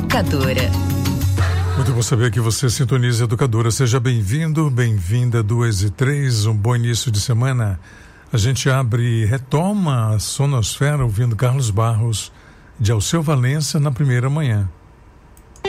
Educadora. Muito bom saber que você sintoniza a Educadora. Seja bem-vindo, bem-vinda, 2 e 3, um bom início de semana. A gente abre e retoma a Sonosfera ouvindo Carlos Barros, de Alceu Valença, na primeira manhã.